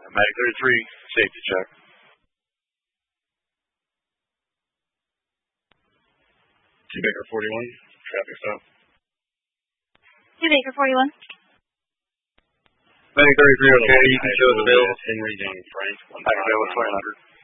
Mag 33, safety check. Baker 41, traffic stop. 2 Baker 41. Mag 33, okay, you can show the bill. Henry Young Frank, I can go with 100.